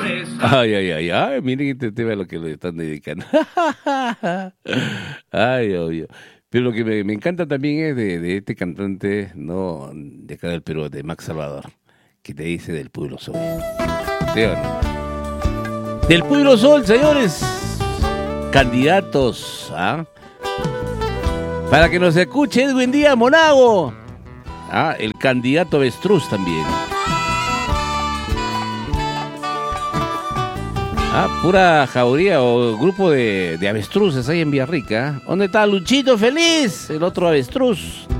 Ay, miren este tema lo que le están dedicando. Ay, obvio. Pero lo que me encanta también es de este cantante, no de acá del Perú, de Max Salvador, que te dice del puro sol. ¿Sí o no? Del puro sol, señores. Candidatos, ¿ah? Para que nos escuche Edwin Díaz Monago. Ah, el candidato avestruz también. Ah, pura jauría o grupo de avestruces ahí en Villarrica. ¿Dónde está Luchito Feliz? El otro avestruz.